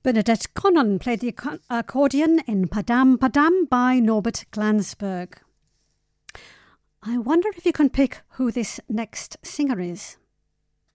Bernadette Connon played the accordion in Padam Padam by Norbert Glansberg. I wonder if you can pick who this next singer is.